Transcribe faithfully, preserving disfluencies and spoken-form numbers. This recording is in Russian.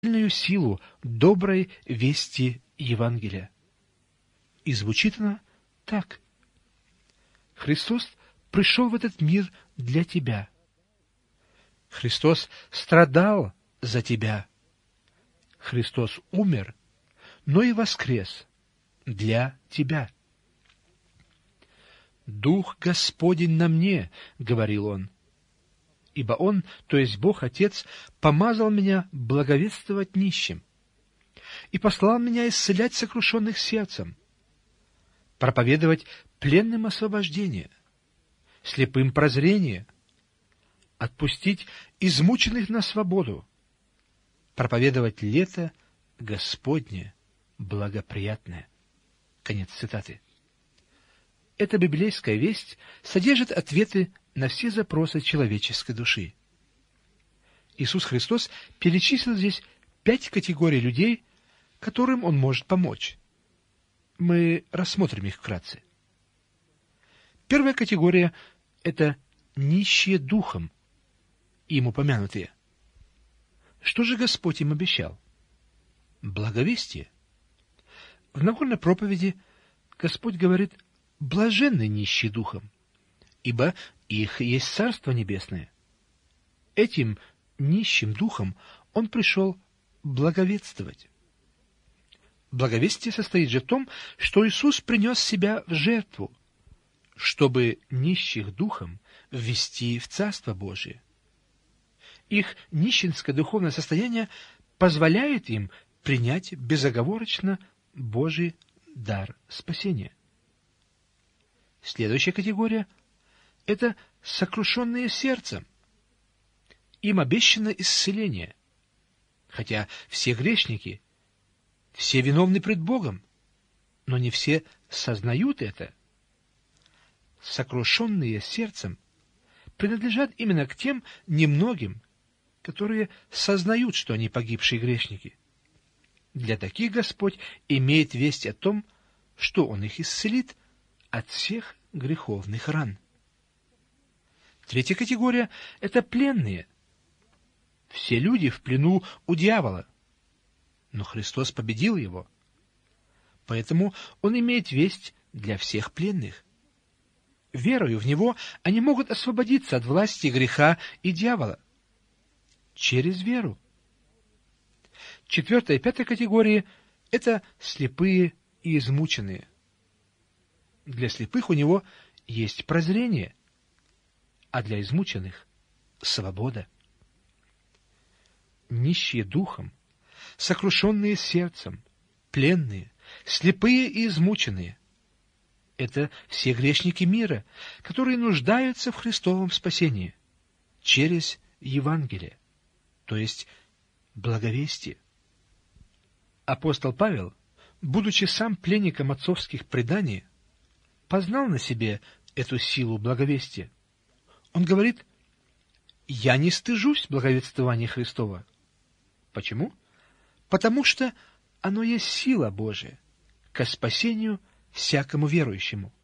силу доброй вести Евангелия. И звучит она так. Христос пришел в этот мир для тебя. Христос страдал за тебя. Христос умер, но и воскрес для тебя. «Дух Господень на мне», — говорил он, «ибо Он, то есть Бог Отец, помазал меня благовествовать нищим и послал меня исцелять сокрушенных сердцем, проповедовать пленным освобождение, слепым прозрение, отпустить измученных на свободу, проповедовать лето Господне благоприятное». Конец цитаты. Эта библейская весть содержит ответы на все запросы человеческой души. Иисус Христос перечислил здесь пять категорий людей, которым Он может помочь. Мы рассмотрим их вкратце. Первая категория — это нищие духом, им упомянутые. Что же Господь им обещал? Благовестие. В Нагорной проповеди Господь говорит: «Блаженны нищие духом, ибо их есть Царство Небесное». Этим нищим духом Он пришел благовествовать. Благовестие состоит же в том, что Иисус принес себя в жертву, чтобы нищих духом ввести в Царство Божие. Их нищенское духовное состояние позволяет им принять безоговорочно Божий дар спасения. Следующая категория — это сокрушенные сердцем. Им обещано исцеление, хотя все грешники, все виновны пред Богом, но не все сознают это. Сокрушенные сердцем принадлежат именно к тем немногим, которые сознают, что они погибшие грешники. Для таких Господь имеет весть о том, что Он их исцелит от всех греховных ран. Третья категория — это пленные. Все люди в плену у дьявола, но Христос победил его. Поэтому Он имеет весть для всех пленных. Верою в Него они могут освободиться от власти греха и дьявола. Через веру. Четвертая и пятая категории — это слепые и измученные. Для слепых у него есть прозрение, а для измученных — свобода. Нищие духом, сокрушенные сердцем, пленные, слепые и измученные — это все грешники мира, которые нуждаются в Христовом спасении через Евангелие, то есть благовестие. Апостол Павел, будучи сам пленником отцовских преданий, познал на себе эту силу благовестия. Он говорит: «Я не стыжусь благовествования Христова». Почему? Потому что оно есть сила Божия ко спасению всякому верующему.